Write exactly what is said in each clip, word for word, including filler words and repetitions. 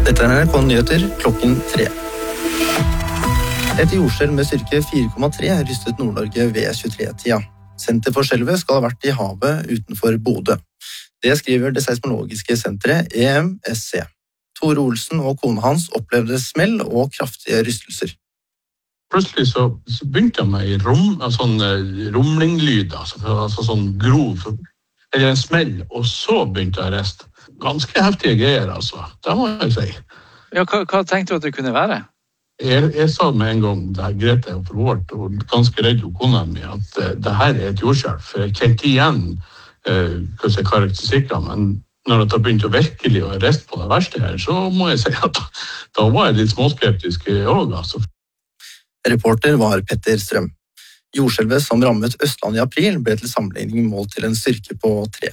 Dette er N R K-nyheter klokken tre. Et jordskjelv med styrke fire komma tre rystet Nord-Norge ved tjuetre-tida. Senter for skjelvet skal ha vært i havet utenfor Bodø. Det skriver det seismologiske senteret E M S C. Tore Olsen og kone hans opplevde smell og kraftige rystelser. Plutselig så, så begynte jeg med rom, sånn rumlinglyd, altså, altså sånn grov, eller en smell, og så begynte jeg å riste. Ganske heftige greier, altså. Det må jeg si. Ja, hva, hva tenkte du at det kunne være? Jeg, jeg sa med en gang, det her Grete er forhårt, og ganske redd jo kona mi, at uh, det her er et jordskjelv, for jeg kjente igjen uh, hva jeg karakteristikker, men når jeg begynte å virkelig å riste på det verste her, så må jeg si at da var jeg litt småskeptisk også, altså. Reporter var Petter Strøm. Jordskjelvet som rammet Østland i april ble til sammenligning målt til en styrke på tre.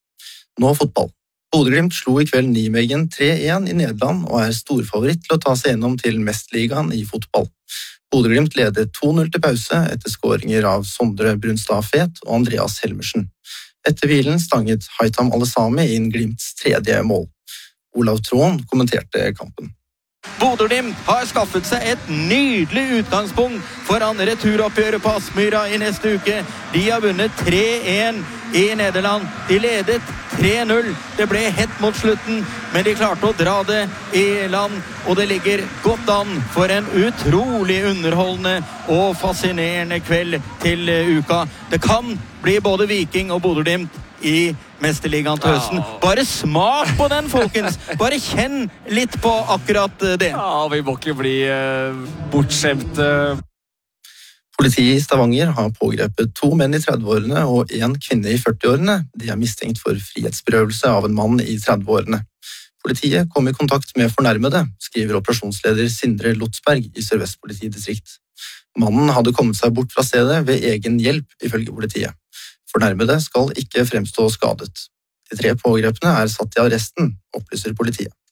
Nå fotball. Bodø-Glimt slo i kveld Nijmegen tre-en i Nederland og er storfavoritt til å ta seg gjennom til Mesterligaen i fotball. Bodø-Glimt ledet to-null til pause etter skåringer av Sondre Brunstad Fet og Andreas Helmersen. Etter hvilen stanget Haitham Alesami inn Glimts tredje mål. Olav Tråen kommenterte kampen. Bodø-Glimt har skaffet seg et nydelig utgangspunkt foran returoppgjøret på Aspmyra i neste uke. De har vunnet tre-en i Nederland. De ledet tre-null. Det ble hett mot slutten, men de klarte å dra det i land, og det ligger godt an for en utrolig underholdende og fascinerende kveld til uka. Det kan bli både Viking og Bodø-Glimt i Mesterligaen til høsten. Bare smak på den, folkens! Bare kjenn litt på akkurat det. Ja, vi må ikke bli uh, bortskjemte. Politiet i Stavanger har pågrepet to menn i tredveårene og en kvinne i førtiårene. De er mistenkt for frihetsberøvelse av en mann i tredveårene. Politiet kom i kontakt med fornærmede, skriver operasjonsleder Sindre Lotsberg i Sør-Vest politidistrikt. Mannen hadde kommet seg bort fra stedet ved egen hjelp, ifølge politiet. Fornærmede skal ikke fremstå skadet. De tre pågrepene er satt i arresten, opplyser politiet.